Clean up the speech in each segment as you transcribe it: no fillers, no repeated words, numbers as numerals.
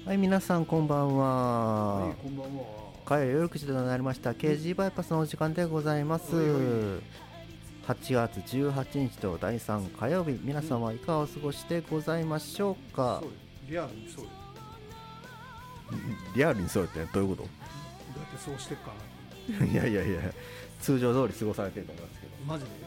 はい、皆さんこんばんは。 はい、こんばんは。 火曜夜9時となりました KG バイパスのお時間でございます。8月18日と第3火曜日、皆様いかがお過ごしでございましょうか。 そうリアルにそうよ。 リアルにそうってどういうこどうやってそうしてっかといやいやいや、通常通り過ごされてると思いますけど。 な。マジで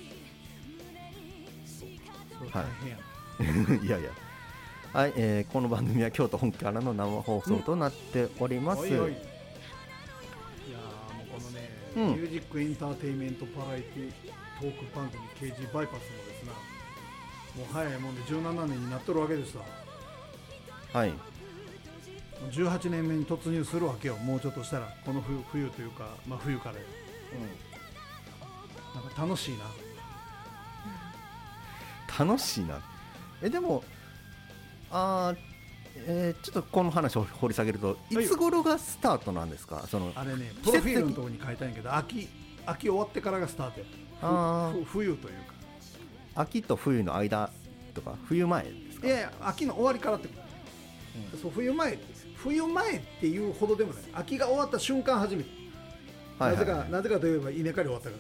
そう。それ大変やな。 いやいや、はい、この番組は京都本家からの生放送となっております。 おいおい。いやもうこのね、ミュージックエンターテインメントパラエティトーク番組 KG バイパスのですな、もう早いもんで17年になっとるわけですわ。 はい。 18年目に突入するわけよ。もうちょっとしたらこの冬というか、まあ冬から、なんか楽しいな。 楽しいな。でもちょっとこの話を掘り下げると、いつ頃がスタートなんですか？そのあれね、プロフィールのところに書いたんやけど、秋終わってからがスタートや。冬というか、 秋と冬の間とか冬前ですか？ いやいや、秋の終わりからってこと、そう、冬前っていうほどでもない。秋が終わった瞬間初めて、なぜかといえば稲刈り終わった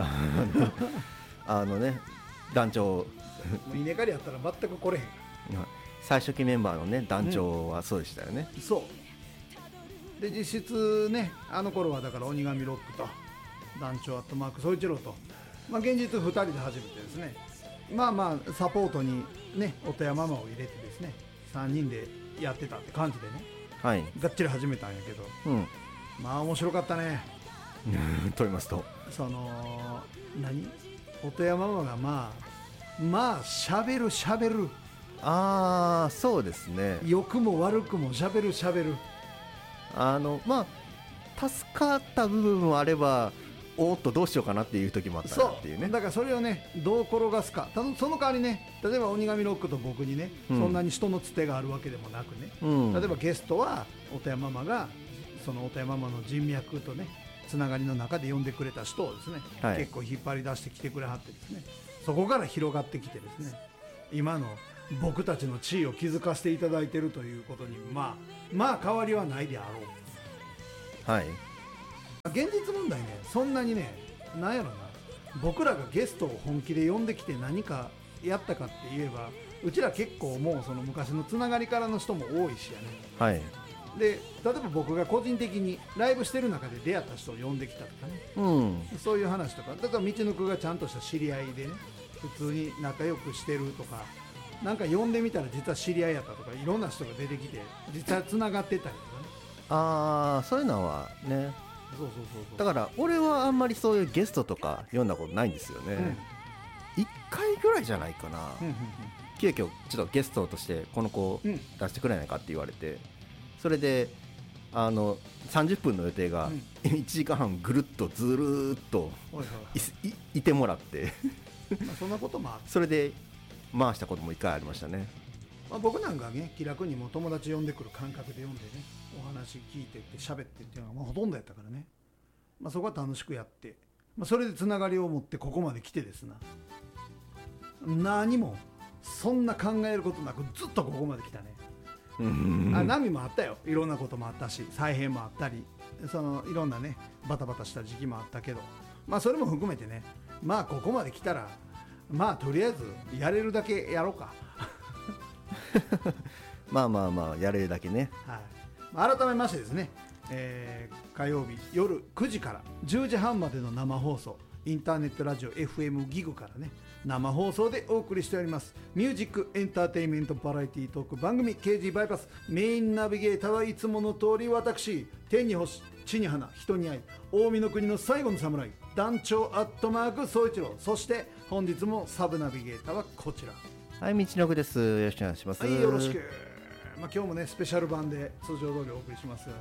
からね、団長稲刈りやったら全く来れへん。 最初期メンバーのね、団長はそうでしたよね。 そうで、実質ね、あの頃はだから鬼神ロックと団長アットマーク総一郎と、まあ、現実2人で初めてですね、まあサポートにね、音やママを入れてですね、3人でやってたって感じでね、 はい、 がっちり始めたんやけど、まあ面白かったね。 と言いますと、 その音やママがまあしゃべるそうですね、 良くも悪くもしゃべるまあ助かった部分もあれば、おっとどうしようかなっていう時もあったなっていうね。 だからそれをね、どう転がすか。その代わりね、例えば鬼神ロックと僕にね、そんなに人のつてがあるわけでもなくね、例えばゲストは音やママが、その音やママの人脈とね、つながりの中で呼んでくれた人をですね、結構引っ張り出してきてくれはってですね、そこから広がってきてですね、今の僕たちの地位を築かせていただいているということに、まあ変わりはないであろう。 はい。 現実問題ね、そんなにね、なんやろな、僕らがゲストを本気で呼んできて何かやったかって言えば、うちら結構もうその昔のつながりからの人も多いしやね。 はい。 で、例えば僕が個人的にライブしてる中で出会った人を呼んできたとかね、そういう話とか、だから道のくがちゃんとした知り合いでね、普通に仲良くしてるとか、なんか呼んでみたら実は知り合いやったとか、いろんな人が出てきて実はつながってたりとかね。 そういうのはね。 そうだから俺はあんまりそういうゲストとか読んだことないんですよね。1回ぐらいじゃないかな。急遽ちょっとゲストとしてこの子出してくれないかって言われて、それで30分の予定が1時間半ぐるっとずるーっといてもらってそんなこともあって、 それで回したことも1回ありましたね。 僕なんかね、気楽にも友達呼んでくる感覚で読んでね、お話聞いてって喋ってっていうのがほとんどやったからね、そこは楽しくやって、それでつながりを持ってここまで来てですな、何もそんな考えることなくずっとここまで来たね。波もあったよ、いろんなこともあったし、再編もあったり、いろんなねバタバタした時期もあったけど、それも含めてね、ここまで来たらとりあえずやれるだけやろうかまあやれるだけね。 改めましてですね、火曜日夜9時から10時半までの生放送、インターネットラジオ FM ギグからね、生放送でお送りしておりますミュージックエンターテインメントバラエティトーク番組 KG バイパス、メインナビゲーターはいつもの通り私、天に星地に花人に愛、近江の国の最後の侍、団長アットマーク総一郎、そして本日もサブナビゲーターはこちら、 はい、道のくです。よろしくお願いします。 はい、よろしく。今日もねスペシャル版で通常通りお送りしますが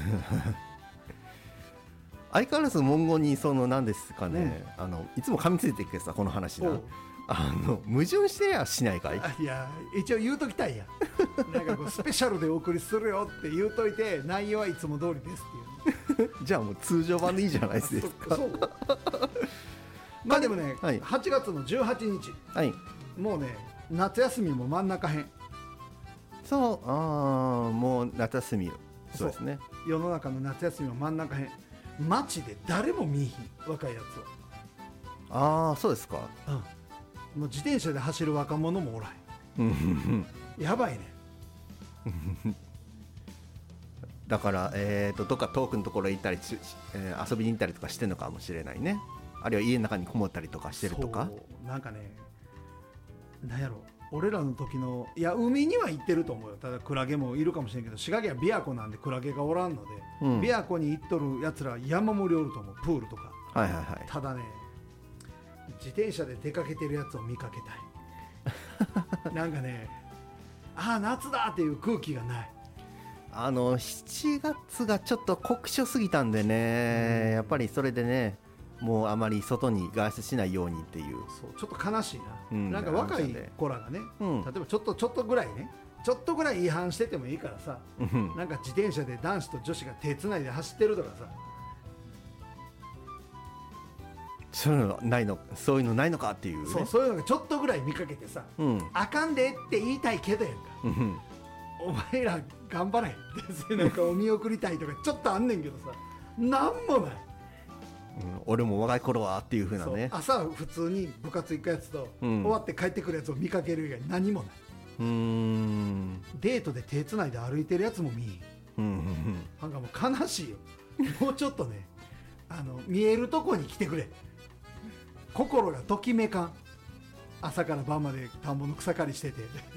相変わらず文言に何ですかね、いつも噛みついてきてさ、この話な、矛盾してやしないかい。 いや、一応言うときたいやなんかこうスペシャルでお送りするよって言うといて、内容はいつも通りですっていうじゃあもう通常版でいいじゃないですかそうでもね、8月の18日、もうね夏休みも真ん中へん。 そうもう夏休みそうですね。 世の中の夏休みの真ん中へん街で誰も見いひん若いやつをそうですか。 もう自転車で走る若者もおらへんやばいねだからどっか遠くのところ行ったり遊びに行ったりとかしてるのかもしれないね。あるいは家の中にこもったりとかしてるとか。 そうなんかねなんやろ俺らの時のいや海には行ってると思うよ。ただクラゲもいるかもしれんけど滋賀県は琵琶湖なんでクラゲがおらんので、琵琶湖に行っとるやつら山盛りおると思う。プールとか、ただね自転車で出かけてるやつを見かけたいなんかね夏だっていう空気がない。 7月がちょっと酷暑すぎたんでね、やっぱりそれでねもうあまり外に外出しないようにっていう。 そうちょっと悲しいな、なんか若い子らがね、例えばちょっとぐらいねちょっとぐらい違反しててもいいからさ、なんか自転車で男子と女子が手つないで走ってるとかさ、 そういうのないのかっていうね。 そういうのがちょっとぐらい見かけてさ、あかんでって言いたいけどやんか、お前ら頑張れってなんかお見送りたいとかちょっとあんねんけどさ、なんもない。 俺も若い頃はっていう風なね。 朝普通に部活行くやつと、終わって帰ってくるやつを見かける以外何もない。デートで手つないで歩いてるやつも見えん、なんかもう悲しいよもうちょっとね見えるとこに来てくれ。心がときめかん。朝から晩まで田んぼの草刈りしてて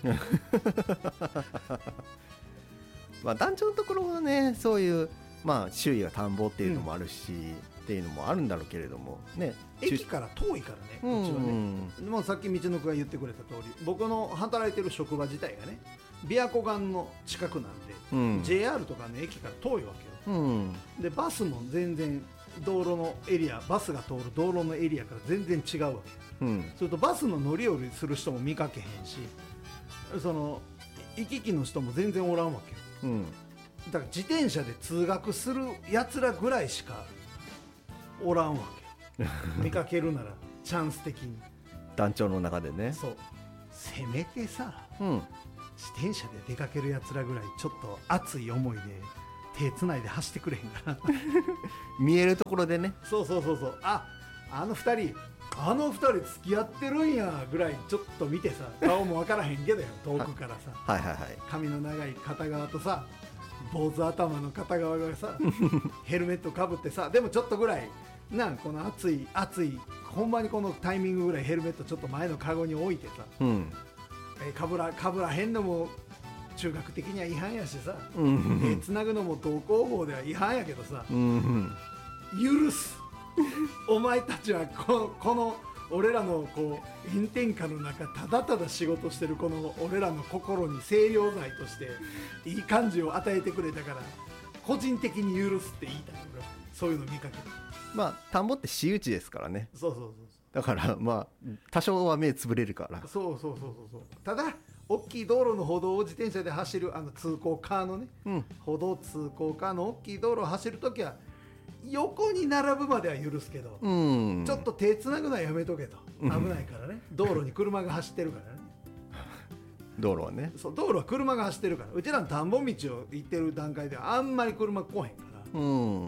まあ団長のところはねそういう周囲が田んぼっていうのもあるし、っていうのもあるんだろうけれどもね、 駅から遠いからね、うちはね。もうさっき道の子が言ってくれた通り、僕の働いてる職場自体がね琵琶湖岸の近くなんで、JR とかの駅から遠いわけよ、でバスも全然道路のエリア、バスが通る道路のエリアから全然違うわけ、それとバスの乗り降りする人も見かけへんし、その行き来の人も全然おらんわけよ、だから自転車で通学するやつらぐらいしかおらんわけ見かけるならチャンス的に団長の中でね。 そうせめてさ、自転車で出かけるやつらぐらいちょっと熱い思いで手つないで走ってくれへんかな見えるところでね。 そうあの二人付き合ってるんやぐらいちょっと見てさ、顔も分からへんけどよ遠くからさ、髪の長い片側とさ坊主頭の片側がさヘルメットかぶってさ、でもちょっとぐらいこの暑いほんまにこのタイミングぐらいヘルメットちょっと前のカゴに置いてさ、かぶらへんのも中学的には違反やしさ、手つなぐのも道交法では違反やけどさ、許すお前たちはこの俺らのこう炎天下の中ただただ仕事してるこの俺らの心に清涼剤としていい感じを与えてくれたから個人的に許すって言いたい。俺はそういうの見かける。 田んぼって私有地ですからね。 そうだから多少は目つぶれるから。 そうただ大きい道路の歩道を自転車で走る通行カーのね、歩道通行カーの大きい道路を走るときは横に並ぶまでは許すけど、ちょっと手つなぐのはやめとけと、危ないからね、道路に車が走ってるからね道路はね。 そう道路は車が走ってるから、うちらの田んぼ道を行ってる段階ではあんまり車来へんから、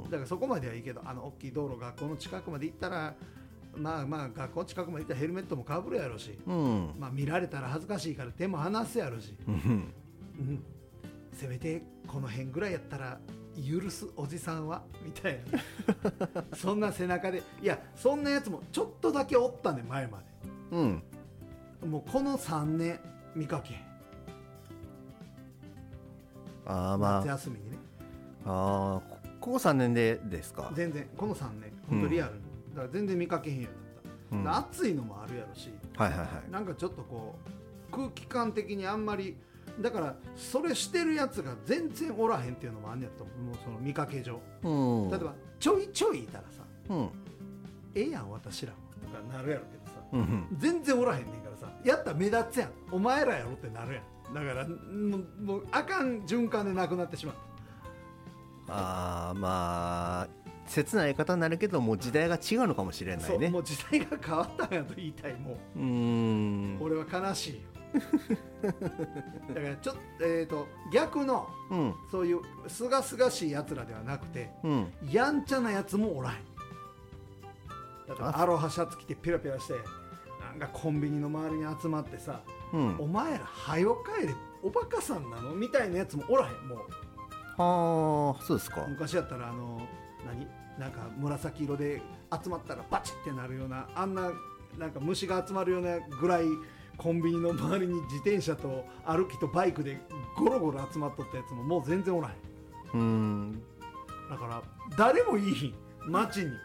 だからそこまではいいけど、大きい道路学校の近くまで行ったら学校近くまで行ったらヘルメットもかぶるやろし、見られたら恥ずかしいから手も離すやろし、せめてこの辺ぐらいやったら許すおじさんはみたいなそんな背中で、いやそんなやつもちょっとだけおったね前まで、もうこの3年見かけへん。夏休みにね。 ここ3年ですか。 全然この3年本当リアルに、だから全然見かけへんようになった、暑いのもあるやろし、なんかちょっとこう空気感的にあんまり、だからそれしてるやつが全然おらへんっていうのもあんねやと思う。もうその見かけ上、例えばちょいちょいいたらさ、ええやん私らもとかなるやろけどさ、全然おらへんねんからさ、やったら目立つやん、お前らやろってなるやん。だからもうあかん循環でなくなってしまった。 切ない言い方になるけど、もう時代が違うのかもしれないね。 そうもう時代が変わったんやと言いたい。もう俺は悲しいよ。 だからちょっと、逆のうんそういうすがすがしいやつらではなくて、 うんやんちゃなやつもおらへん。だからアロハシャツ着てピラピラしてなんかコンビニの周りに集まってさ、 うんお前らはよ帰れおバカさんなのみたいなやつもおらへん。もうはあそうですか。 昔やったらなんか紫色で集まったらバチってなるようななんか虫が集まるようなぐらいコンビニの周りに自転車と歩きとバイクでゴロゴロ集まっとったやつももう全然おらへん。だから誰もいいひん街に。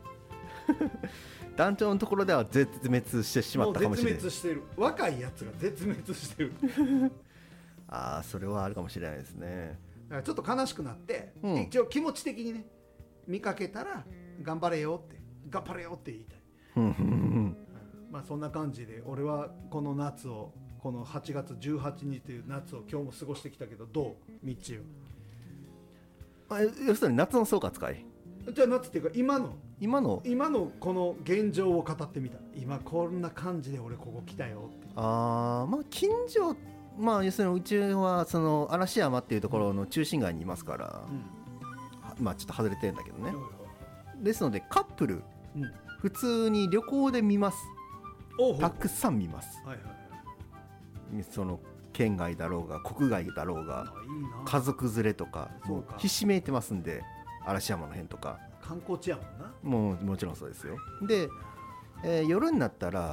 団長のところでは絶滅してしまったかもしれない。 もう絶滅してる。若いやつが絶滅してる。 ああそれはあるかもしれないですね。 だからちょっと悲しくなって、 うん一応気持ち的にね見かけたら頑張れよって言いたい。まあそんな感じで俺はこの夏をこの8月18日という夏を今日も過ごしてきたけど、どうミッチーは。 要するに夏の総括会。 じゃあ夏っていうか今のこの現状を語ってみた。今こんな感じで俺ここ来たよって。 まあ近所要するにうちはその嵐山っていうところの中心街にいますから、まあちょっと外れてるんだけどね。ですのでカップル、普通に旅行で見ます。たくさん見ます。その県外だろうが国外だろうが家族連れとかもうひしめいてますんで、嵐山の辺とか観光地やもんな。 もちろんそうですよ。で、夜になったら、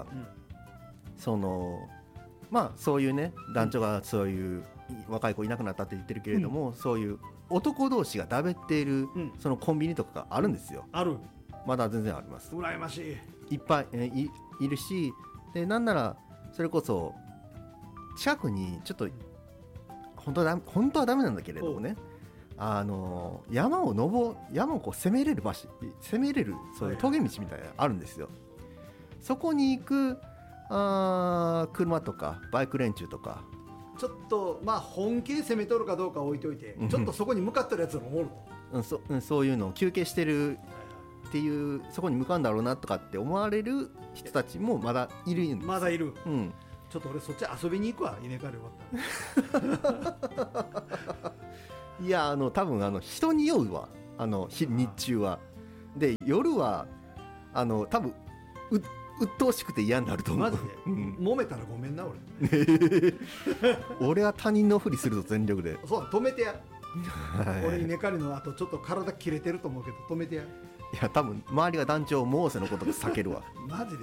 そういうね団長がそういう若い子いなくなったって言ってるけれども、そういう男同士がだべっている、そのコンビニとかがあるんですよ。 ある。 まだ全然あります。 羨ましい。 いっぱい、いるし、でなんならそれこそ近くにちょっと本当はダメなんだけれどもね、山をこう攻めれるそういう峠道みたいなのあるんですよ。そこに行く車とかバイク連中とか、 ちょっと本気で攻めとるかどうか置いといて、ちょっとそこに向かってるやつもおる。 そういうのを休憩してるっていう、そこに向かうんだろうなとかって思われる人たちもまだいるんです。 まだいる。ちょっと俺そっち遊びに行くわ。稲刈り終わったら。 いや多分人に酔うわ。日中は。で夜は多分鬱陶しくて嫌になると思う。 マジで、揉めたらごめんな俺。 俺は他人のふりすると全力で。 そう止めてや。俺稲刈りの後ちょっと体切れてると思うけど止めてや。 いや多分周りが団長モーセのことで避けるわ。 マジで。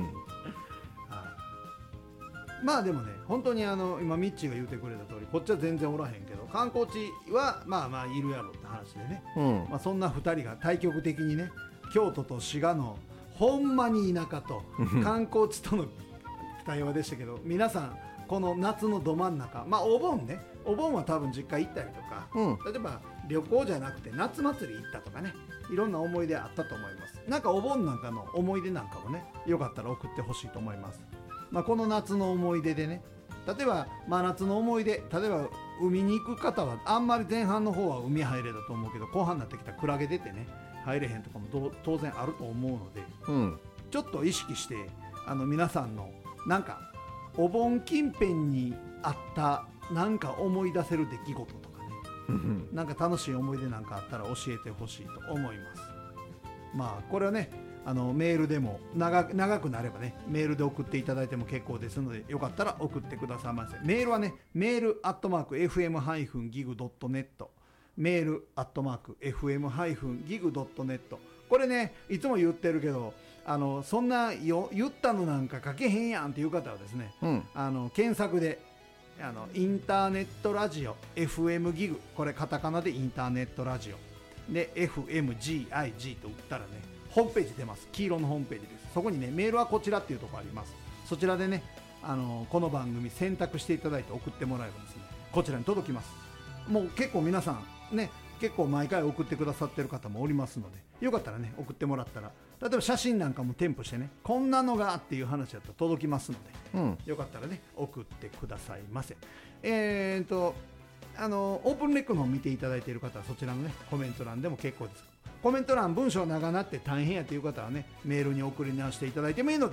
まあでもね本当に今ミッチーが言うてくれた通りこっちは全然おらへんけど、観光地はまあいるやろって話でね、そんな2人が対極的にね、京都と滋賀のほんまに田舎と観光地との対話でしたけど、皆さんこの夏のど真ん中、お盆は多分実家行ったりとか、例えば旅行じゃなくて夏祭り行ったとかね、いろんな思い出あったと思います。なんかお盆なんかの思い出なんかもねよかったら送ってほしいと思います。この夏の思い出でね、例えば真夏の思い出、例えば海に行く方はあんまり前半の方は海入れだと思うけど、後半になってきたらクラゲ出てね入れへんとかも当然あると思うので、ちょっと意識して皆さんのなんかお盆近辺にあったなんか思い出せる出来事とかねなんか楽しい思い出なんかあったら教えてほしいと思います。これはねメールでも長くなればねメールで送っていただいても結構ですので、よかったら送ってくださいませ。メールはねmail@fm-gig.net mail@fm-gig.net これねいつも言ってるけどそんな言ったのなんか書けへんやんっていう方はですね、検索でインターネットラジオ FM ギグ、これカタカナでインターネットラジオで FMGIG と打ったらねホームページ出ます。黄色のホームページです。そこにねメールはこちらっていうところあります。そちらでねこの番組選択していただいて送ってもらえばですねこちらに届きます。もう結構皆さんね結構毎回送ってくださってる方もおりますので、よかったらね送ってもらったら、例えば写真なんかも添付してねこんなのがっていう話だったら届きますので、よかったらね送ってくださいませ。オープンレックのを見ていただいている方はそちらのねコメント欄でも結構です。コメント欄文章長なって大変やという方はねメールに送り直していただいてもいいので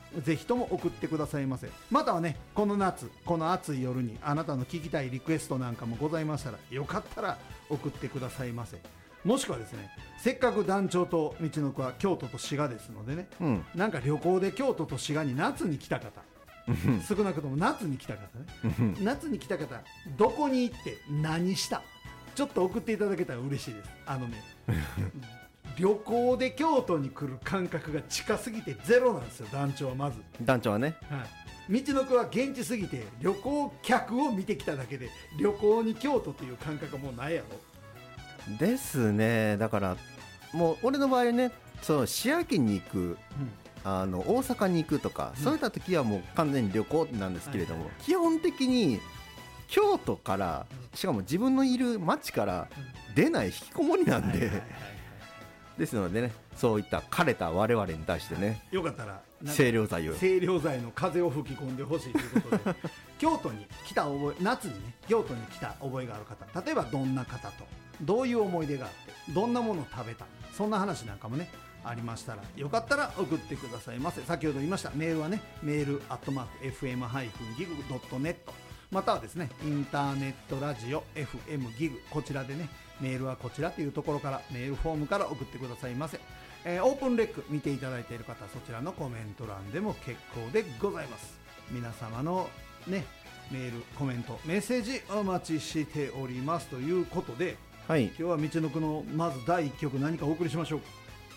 ぜひとも送ってくださいませ。またはね、この夏この暑い夜にあなたの聞きたいリクエストなんかもございましたら、よかったら送ってくださいませ。もしくはですね、せっかく団長と道のくは京都と滋賀ですのでね、なんか旅行で京都と滋賀に夏に来た方、少なくとも夏に来た方ね夏に来た方、どこに行って何した、ちょっと送っていただけたら嬉しいです。旅行で京都に来る感覚が近すぎてゼロなんですよ、団長は。まず団長はね、 道のくは現地すぎて旅行客を見てきただけで、旅行に京都という感覚はもうないやろですね。だからもう俺の場合ね、そう滋賀県に行く、大阪に行くとか、そういった時はもう完全に旅行なんですけれども、基本的に京都から、しかも自分のいる町から出ない引きこもりなんで、ですのでね、そういった枯れた我々に対してね、 よかったら清涼剤の風を吹き込んでほしいということで京都に来た覚え、夏にね京都に来た覚えがある方、例えばどんな方とどういう思い出があって、どんなものを食べた、そんな話なんかもねありましたら、よかったら送ってくださいませ。先ほど言いましたメールはね、メール@fm-gig.net、 またはですねインターネットラジオ FM ギグ、こちらでね、メールはこちらというところから、メールフォームから送ってくださいませ。オープンレック見ていただいている方、そちらのコメント欄でも結構でございます。皆様のねメール、コメント、メッセージお待ちしておりますということで、今日は道のくのまず第1曲何かお送りしましょう。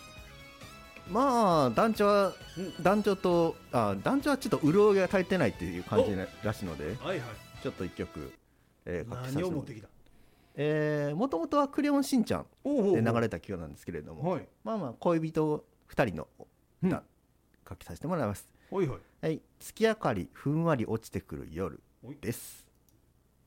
まあ団長はちょっと潤いが足りてないっていう感じらしいので、ちょっと1曲、 何を持ってきた。 もともとはクレヨンしんちゃんで流れた曲なんですけれども、まあ恋人2人の歌、書きさせてもらいます。月明かりふんわり落ちてくる夜です。